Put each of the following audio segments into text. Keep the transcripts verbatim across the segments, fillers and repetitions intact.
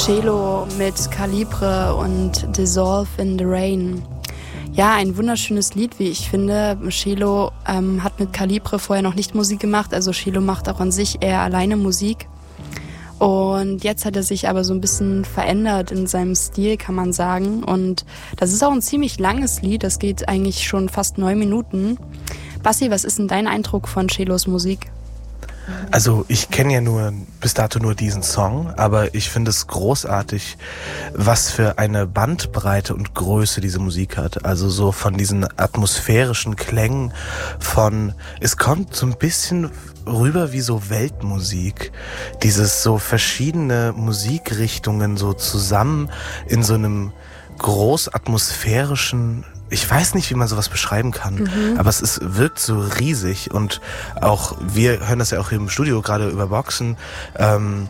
Celo mit Calibre und Dissolve in the Rain. Ja, ein wunderschönes Lied, wie ich finde. Celo ähm, hat mit Calibre vorher noch nicht Musik gemacht, also Celo macht auch an sich eher alleine Musik. Und jetzt hat er sich aber so ein bisschen verändert in seinem Stil, kann man sagen. Und das ist auch ein ziemlich langes Lied, das geht eigentlich schon fast neun Minuten. Basti, was ist denn dein Eindruck von Celos Musik? Also ich kenne ja nur bis dato nur diesen Song, aber ich finde es großartig, was für eine Bandbreite und Größe diese Musik hat. Also so von diesen atmosphärischen Klängen, von es kommt so ein bisschen rüber wie so Weltmusik. Dieses so verschiedene Musikrichtungen so zusammen in so einem großatmosphärischen, ich weiß nicht, wie man sowas beschreiben kann, mhm. aber es ist, wirkt so riesig und auch, wir hören das ja auch im Studio gerade über Boxen, ähm,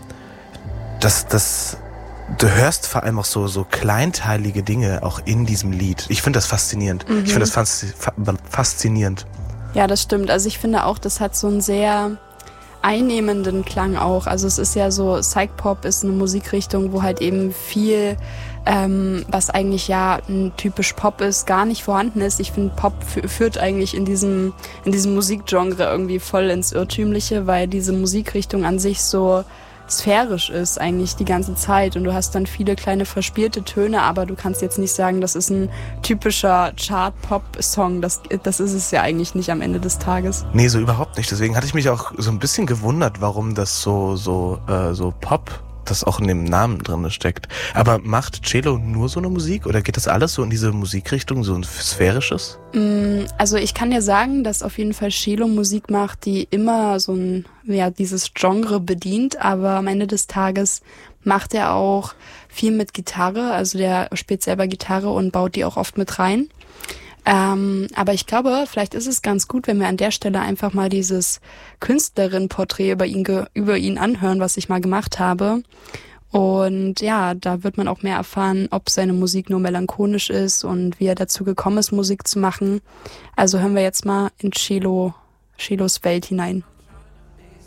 dass das, du hörst vor allem auch so, so kleinteilige Dinge auch in diesem Lied. Ich finde das faszinierend. Mhm. Ich finde das fas- faszinierend. Ja, das stimmt. Also ich finde auch, das hat so einen sehr einnehmenden Klang auch. Also es ist ja so, Psych-Pop ist eine Musikrichtung, wo halt eben viel, ähm, was eigentlich ja ein typisch Pop ist, gar nicht vorhanden ist. Ich finde, Pop f- führt eigentlich in diesem, in diesem Musikgenre irgendwie voll ins Irrtümliche, weil diese Musikrichtung an sich so sphärisch ist eigentlich die ganze Zeit und du hast dann viele kleine verspielte Töne, aber du kannst jetzt nicht sagen, das ist ein typischer Chart-Pop-Song. Das, das ist es ja eigentlich nicht am Ende des Tages. Nee, so überhaupt nicht. Deswegen hatte ich mich auch so ein bisschen gewundert, warum das so, so, äh, so Pop, das auch in dem Namen drin steckt. Aber macht Celo nur so eine Musik oder geht das alles so in diese Musikrichtung, so ein sphärisches? Also ich kann dir sagen, dass auf jeden Fall Celo Musik macht, die immer so ein, ja, dieses Genre bedient, aber am Ende des Tages macht er auch viel mit Gitarre, also der spielt selber Gitarre und baut die auch oft mit rein. Ähm, aber ich glaube, vielleicht ist es ganz gut, wenn wir an der Stelle einfach mal dieses Künstlerin-Porträt über ihn, ge- über ihn anhören, was ich mal gemacht habe. Und ja, da wird man auch mehr erfahren, ob seine Musik nur melancholisch ist und wie er dazu gekommen ist, Musik zu machen. Also hören wir jetzt mal in Celo, Celos Welt hinein.